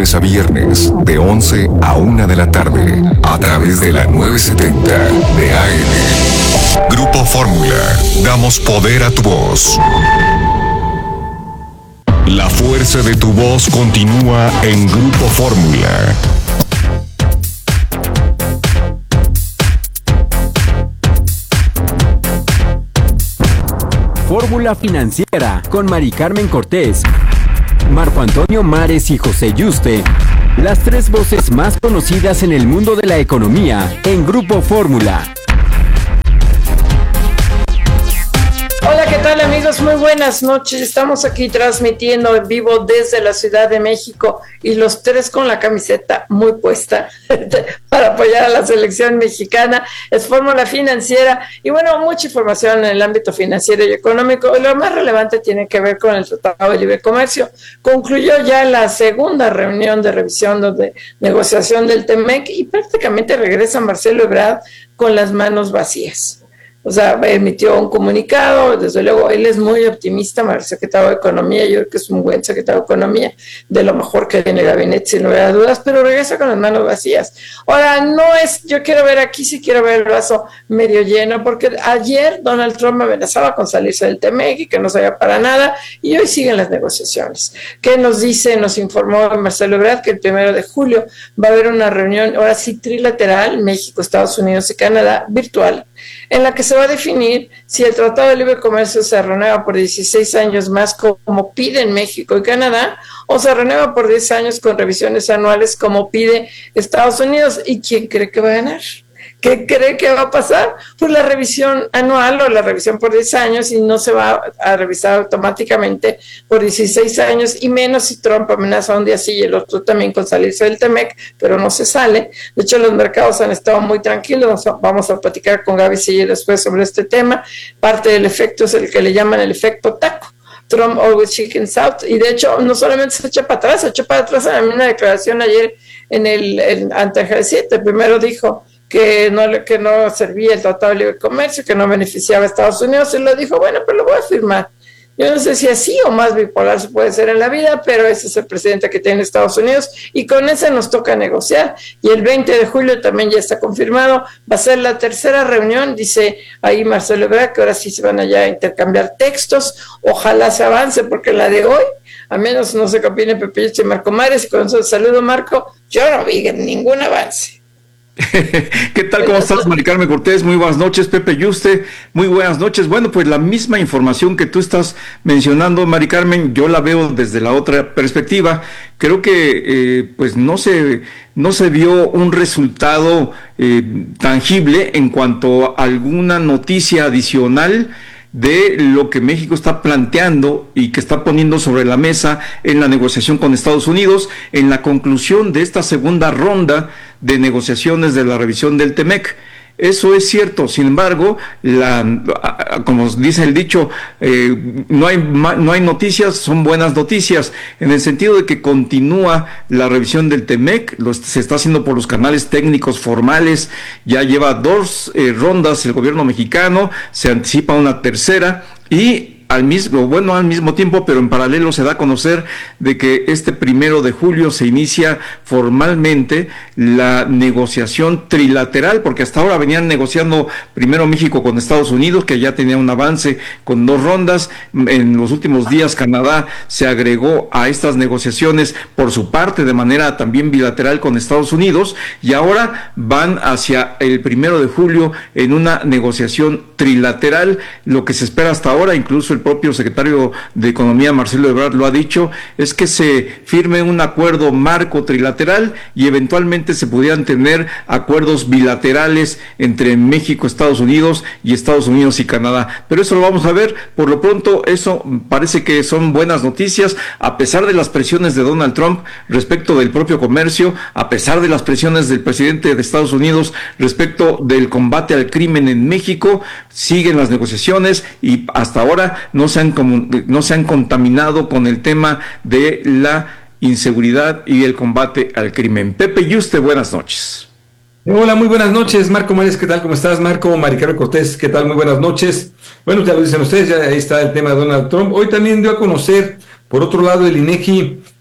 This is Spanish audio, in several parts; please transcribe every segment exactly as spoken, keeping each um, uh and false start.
lunes a viernes, de once a una de la tarde, a través de la novecientos setenta de A M. Grupo Fórmula, damos poder a tu voz. La fuerza de tu voz continúa en Grupo Fórmula. Fórmula Financiera con Mari Carmen Cortés, Marco Antonio Mares y José Yuste, las tres voces más conocidas en el mundo de la economía en Grupo Fórmula. Hola, ¿qué tal, amigos? Muy buenas noches. Estamos aquí transmitiendo en vivo desde la Ciudad de México y los tres con la camiseta muy puesta para apoyar a la selección mexicana. Es Fórmula Financiera y bueno, mucha información en el ámbito financiero y económico. Lo más relevante tiene que ver con el Tratado de Libre Comercio. Concluyó ya la segunda reunión de revisión de negociación del TEMEC y prácticamente regresa Marcelo Ebrard con las manos vacías. O sea, emitió un comunicado, desde luego él es muy optimista, el secretario de Economía, yo creo que es un buen secretario de Economía, de lo mejor que hay en el gabinete, sin lugar a dudas, pero regresa con las manos vacías. Ahora, no es, yo quiero ver aquí, sí quiero ver el vaso medio lleno, porque ayer Donald Trump amenazaba con salirse del TEMEC y que no sabía para nada, y hoy siguen las negociaciones. ¿Qué nos dice, nos informó Marcelo Ebrard que el primero de julio va a haber una reunión, ahora sí trilateral, México, Estados Unidos y Canadá, virtual, en la que se va a definir si el Tratado de Libre Comercio se renueva por dieciséis años más como piden México y Canadá o se renueva por diez años con revisiones anuales como pide Estados Unidos. ¿Y quién cree que va a ganar? ¿Qué cree que va a pasar? Pues la revisión anual o la revisión por diez años y no se va a revisar automáticamente por dieciséis años y menos si Trump amenaza un día sí y el otro también con salirse del TEMEC, pero no se sale. De hecho, los mercados han estado muy tranquilos. Vamos a platicar con Gaby Siller después sobre este tema. Parte del efecto es el que le llaman el efecto taco. Trump always chickens out, y de hecho no solamente se echa para atrás, se echó para atrás en la misma declaración ayer en el en, ante el G siete. Primero dijo que no, que no servía el Tratado de Libre Comercio, que no beneficiaba a Estados Unidos, y lo dijo, bueno, pero lo voy a firmar. Yo no sé si así o más bipolar se puede ser en la vida, pero ese es el presidente que tiene Estados Unidos, y con ese nos toca negociar, y el veinte de julio también ya está confirmado, va a ser la tercera reunión, dice ahí Marcelo Ebrard, que ahora sí se van allá a intercambiar textos, ojalá se avance, porque la de hoy, a menos no sé qué opine Pepe Yuste y Marco Mares, y con eso saludo, Marco, yo no vi ningún avance. ¿Qué tal? ¿Cómo estás, Mari Carmen Cortés? Muy buenas noches, Pepe Yuste. Muy buenas noches. Bueno, pues la misma información que tú estás mencionando, Mari Carmen, yo la veo desde la otra perspectiva. Creo que eh, pues no se no se vio un resultado eh, tangible en cuanto a alguna noticia adicional de lo que México está planteando y que está poniendo sobre la mesa en la negociación con Estados Unidos, en la conclusión de esta segunda ronda de negociaciones de la revisión del TEMEC. Eso es cierto, sin embargo, la, como dice el dicho, eh, no hay no hay noticias, son buenas noticias, en el sentido de que continúa la revisión del TEMEC, lo, se está haciendo por los canales técnicos formales, ya lleva dos eh, rondas el gobierno mexicano, se anticipa una tercera y al mismo, bueno, al mismo tiempo, pero en paralelo se da a conocer de que este primero de julio se inicia formalmente la negociación trilateral, porque hasta ahora venían negociando primero México con Estados Unidos, que ya tenía un avance con dos rondas. En los últimos días Canadá se agregó a estas negociaciones por su parte de manera también bilateral con Estados Unidos, y ahora van hacia el primero de julio en una negociación trilateral. Lo que se espera hasta ahora, incluso el propio secretario de Economía, Marcelo Ebrard, lo ha dicho, es que se firme un acuerdo marco trilateral y eventualmente se pudieran tener acuerdos bilaterales entre México, Estados Unidos y Estados Unidos y Canadá. Pero eso lo vamos a ver. Por lo pronto, eso parece que son buenas noticias, a pesar de las presiones de Donald Trump respecto del propio comercio, a pesar de las presiones del presidente de Estados Unidos respecto del combate al crimen en México. Siguen las negociaciones y hasta ahora no se han, no se han contaminado con el tema de la inseguridad y el combate al crimen. Pepe Yuste, buenas noches. Hola, muy buenas noches, Marco Mares, ¿qué tal? ¿Cómo estás, Marco? Mari Carmen Cortés, ¿qué tal? Muy buenas noches. Bueno, ya lo dicen ustedes, ya ahí está el tema de Donald Trump. Hoy también dio a conocer, por otro lado, el INEGI,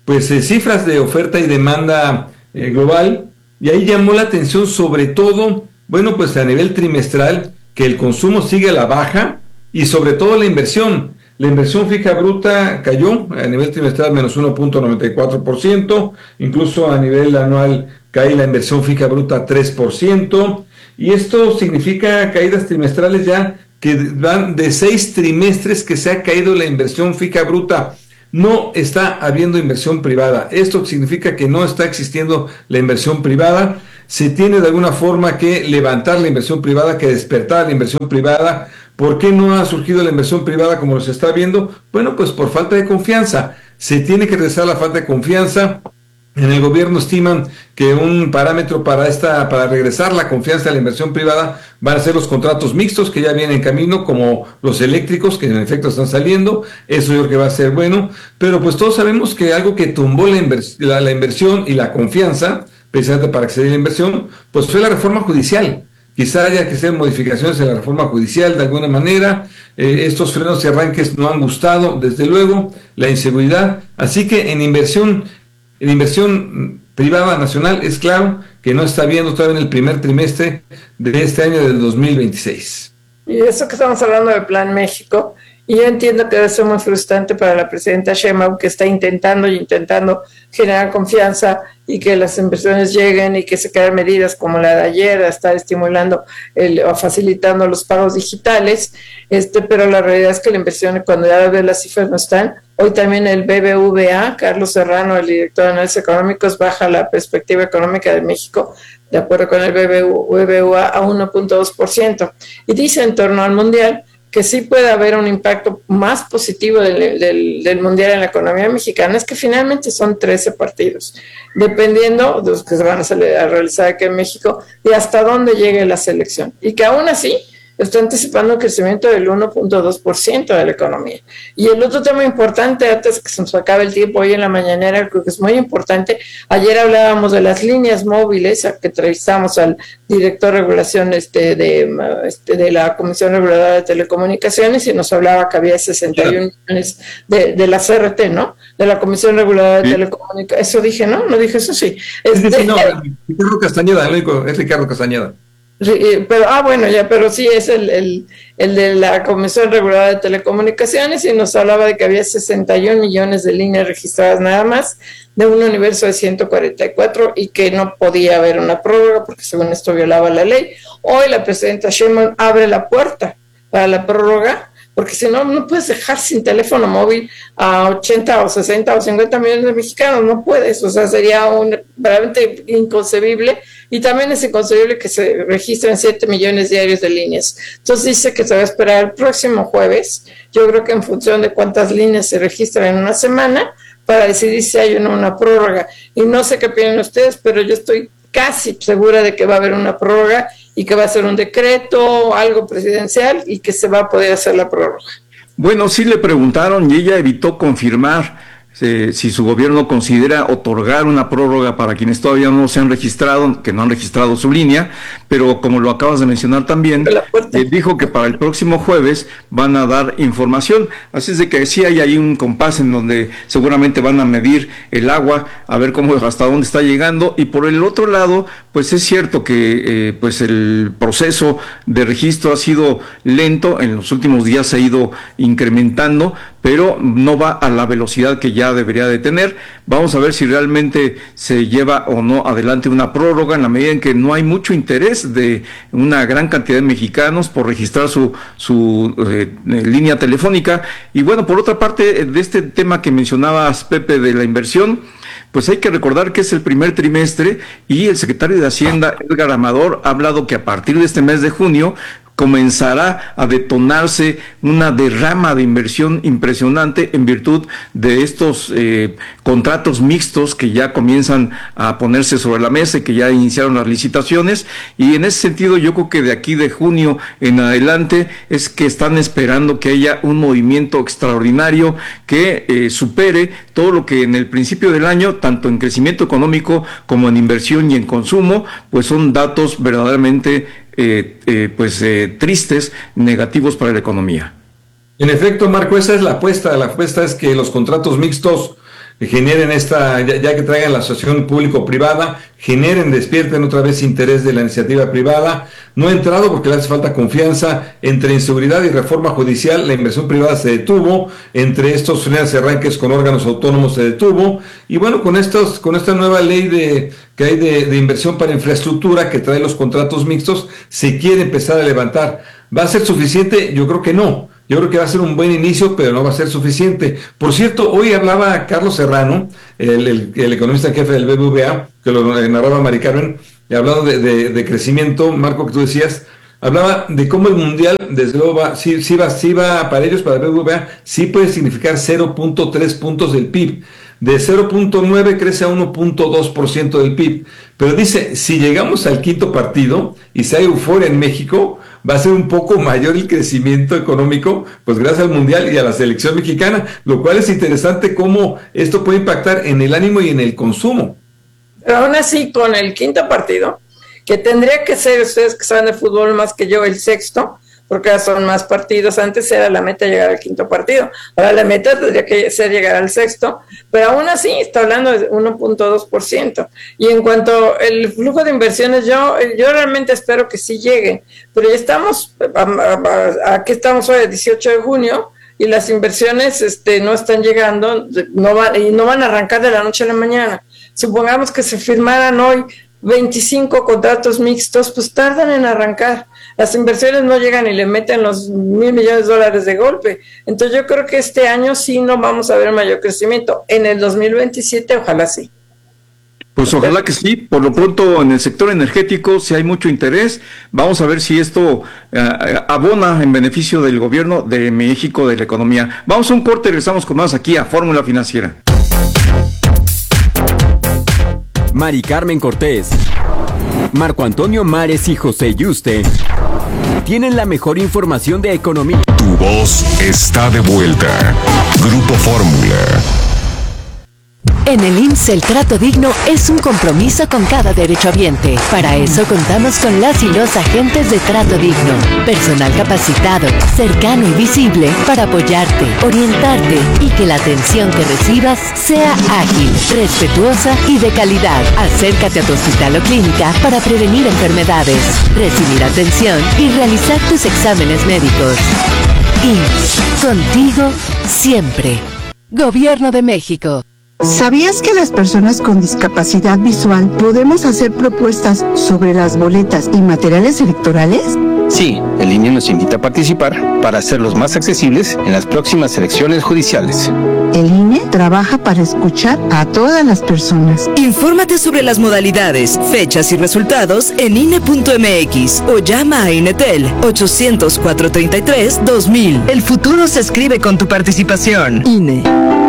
pues eh, cifras de oferta y demanda eh, global, y ahí llamó la atención sobre todo, bueno, pues a nivel trimestral, que el consumo sigue a la baja y sobre todo la inversión. La inversión fija bruta cayó a nivel trimestral menos uno punto noventa y cuatro por ciento, incluso a nivel anual cae la inversión fija bruta tres por ciento, y esto significa caídas trimestrales ya que van de seis trimestres que se ha caído la inversión fija bruta. No está habiendo inversión privada. Esto significa que no está existiendo la inversión privada. Se tiene de alguna forma que levantar la inversión privada, que despertar la inversión privada. ¿Por qué no ha surgido la inversión privada como se está viendo? Bueno, pues por falta de confianza. Se tiene que regresar la falta de confianza. En el gobierno estiman que un parámetro para esta, para regresar la confianza a la inversión privada van a ser los contratos mixtos que ya vienen en camino, como los eléctricos que en efecto están saliendo. Eso yo creo que va a ser bueno, pero pues todos sabemos que algo que tumbó la, invers la, la inversión y la confianza, precisamente para acceder a la inversión, pues fue la reforma judicial. Quizá haya que hacer modificaciones en la reforma judicial de alguna manera. Eh, estos frenos y arranques no han gustado, desde luego, la inseguridad. Así que en inversión En inversión privada nacional es claro que no está viendo todavía en el primer trimestre de este año del dos mil veintiséis. Y eso que estamos hablando del Plan México, y yo entiendo que debe ser muy frustrante para la presidenta Sheinbaum, que está intentando y intentando generar confianza y que las inversiones lleguen y que se crean medidas como la de ayer, a estar estimulando el, o facilitando los pagos digitales, este, pero la realidad es que la inversión, cuando ya ves las cifras no están. Hoy también el B B V A, Carlos Serrano, el director de análisis económicos, baja la perspectiva económica de México, de acuerdo con el B B V A, a uno punto dos por ciento. Y dice en torno al mundial que sí puede haber un impacto más positivo del, del, del mundial en la economía mexicana, es que finalmente son trece partidos, dependiendo de los que se van a, a realizar aquí en México y hasta dónde llegue la selección. Y que aún así está anticipando un crecimiento del uno punto dos por ciento de la economía. Y el otro tema importante, antes que se nos acabe el tiempo, hoy en la mañanera, creo que es muy importante, ayer hablábamos de las líneas móviles, a que entrevistamos al director de regulación este, de, este, de la Comisión Reguladora de Telecomunicaciones, y nos hablaba que había sesenta y uno millones de, de la C R T, ¿no? De la Comisión Reguladora de sí. Telecomunicaciones. Eso dije, ¿no? No dije eso, sí. Este, sí, sí, no, Ricardo Castañeda, el único, es Ricardo Castañeda. Pero, ah, bueno, ya, pero sí es el, el, el de la Comisión Reguladora de Telecomunicaciones, y nos hablaba de que había sesenta y un millones de líneas registradas nada más, de un universo de ciento cuarenta y cuatro, y que no podía haber una prórroga porque según esto violaba la ley. Hoy la presidenta Sheinbaum abre la puerta para la prórroga, porque si no, no puedes dejar sin teléfono móvil a ochenta o sesenta o cincuenta millones de mexicanos, no puedes, o sea, sería un, realmente inconcebible, y también es inconcebible que se registren siete millones diarios de líneas. Entonces dice que se va a esperar el próximo jueves, yo creo que en función de cuántas líneas se registran en una semana, para decidir si hay o no una prórroga. Y no sé qué opinan ustedes, pero yo estoy casi segura de que va a haber una prórroga y que va a ser un decreto, algo presidencial, y que se va a poder hacer la prórroga. Bueno, sí le preguntaron y ella evitó confirmar eh, si su gobierno considera otorgar una prórroga para quienes todavía no se han registrado, que no han registrado su línea, pero como lo acabas de mencionar también, eh, dijo que para el próximo jueves van a dar información, así es de que sí hay ahí un compás en donde seguramente van a medir el agua, a ver cómo, hasta dónde está llegando. Y por el otro lado, pues es cierto que eh, pues el proceso de registro ha sido lento, en los últimos días se ha ido incrementando, pero no va a la velocidad que ya debería de tener. Vamos a ver si realmente se lleva o no adelante una prórroga, en la medida en que no hay mucho interés de una gran cantidad de mexicanos por registrar su, su eh, línea telefónica. Y bueno, por otra parte, de este tema que mencionabas, Pepe, de la inversión, pues hay que recordar que es el primer trimestre y el secretario de Hacienda, Edgar Amador, ha hablado que a partir de este mes de junio comenzará a detonarse una derrama de inversión impresionante en virtud de estos eh, contratos mixtos que ya comienzan a ponerse sobre la mesa y que ya iniciaron las licitaciones. Y en ese sentido yo creo que de aquí de junio en adelante es que están esperando que haya un movimiento extraordinario que eh, supere todo lo que en el principio del año, tanto en crecimiento económico como en inversión y en consumo, pues son datos verdaderamente Eh, eh, pues eh, tristes, negativos para la economía. En efecto, Marco, esa es la apuesta. La apuesta es que los contratos mixtos generen esta, ya, ya que traigan la asociación público-privada, generen, despierten otra vez interés de la iniciativa privada. No ha entrado porque le hace falta confianza. Entre inseguridad y reforma judicial, la inversión privada se detuvo. Entre estos frenos y arranques con órganos autónomos se detuvo. Y bueno, con estos, con esta nueva ley de que hay de, de inversión para infraestructura que trae los contratos mixtos, se quiere empezar a levantar. ¿Va a ser suficiente? Yo creo que no. Yo creo que va a ser un buen inicio, pero no va a ser suficiente. Por cierto, hoy hablaba Carlos Serrano, el, el, el economista en jefe del B B V A, que lo narraba Mari Carmen, hablando de, de, de crecimiento, Marco, que tú decías, hablaba de cómo el mundial, desde luego, va, sí, sí, va, sí va para ellos, para el B B V A, sí puede significar cero punto tres puntos del P I B. De cero punto nueve crece a uno punto dos por ciento del P I B. Pero dice, si llegamos al quinto partido y si hay euforia en México, va a ser un poco mayor el crecimiento económico, pues gracias al Mundial y a la selección mexicana, lo cual es interesante cómo esto puede impactar en el ánimo y en el consumo. Pero aún así, con el quinto partido, que tendría que ser, ustedes que saben de fútbol más que yo, el sexto, porque ahora son más partidos. Antes era la meta llegar al quinto partido, ahora la meta tendría que ser llegar al sexto, pero aún así está hablando de uno punto dos por ciento. Y en cuanto al flujo de inversiones, yo, yo realmente espero que sí llegue, pero ya estamos, aquí estamos hoy, el dieciocho de junio, y las inversiones este, no están llegando, no van, y no van a arrancar de la noche a la mañana. Supongamos que se firmaran hoy veinticinco contratos mixtos, pues tardan en arrancar. Las inversiones no llegan y le meten los mil millones de dólares de golpe. Entonces yo creo que este año sí no vamos a ver mayor crecimiento. En el dos mil veintisiete ojalá sí. Pues ojalá que sí. Por lo pronto en el sector energético si hay mucho interés. Vamos a ver si esto eh, abona en beneficio del gobierno de México, de la economía. Vamos a un corte y regresamos con más aquí a Fórmula Financiera. Mari Carmen Cortés, Marco Antonio Mares y José Yuste tienen la mejor información de economía. Tu voz está de vuelta. Grupo Fórmula. En el I M S S el trato digno es un compromiso con cada derechohabiente. Para eso contamos con las y los agentes de trato digno. Personal capacitado, cercano y visible para apoyarte, orientarte y que la atención que recibas sea ágil, respetuosa y de calidad. Acércate a tu hospital o clínica para prevenir enfermedades, recibir atención y realizar tus exámenes médicos. I M S S, contigo siempre. Gobierno de México. ¿Sabías que las personas con discapacidad visual podemos hacer propuestas sobre las boletas y materiales electorales? Sí, el I N E nos invita a participar para hacerlos más accesibles en las próximas elecciones judiciales. El I N E trabaja para escuchar a todas las personas. Infórmate sobre las modalidades, fechas y resultados en I N E punto M X o llama a Inetel ochocientos, cuatrocientos treinta y tres, dos mil. El futuro se escribe con tu participación. I N E.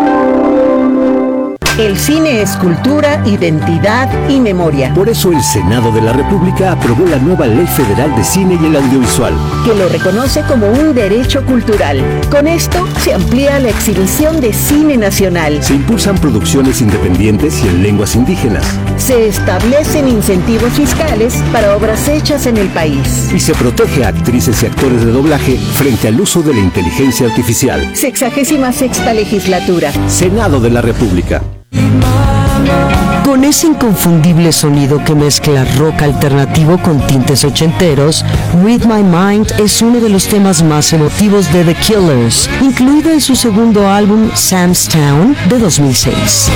El cine es cultura, identidad y memoria. Por eso el Senado de la República aprobó la nueva Ley Federal de Cine y el Audiovisual, que lo reconoce como un derecho cultural. Con esto se amplía la exhibición de cine nacional. Se impulsan producciones independientes y en lenguas indígenas. Se establecen incentivos fiscales para obras hechas en el país. Y se protege a actrices y actores de doblaje frente al uso de la inteligencia artificial. Sexagésima sexta legislatura. Senado de la República. Con ese inconfundible sonido que mezcla rock alternativo con tintes ochenteros, Read My Mind es uno de los temas más emotivos de The Killers, incluido en su segundo álbum Sam's Town de dos mil seis.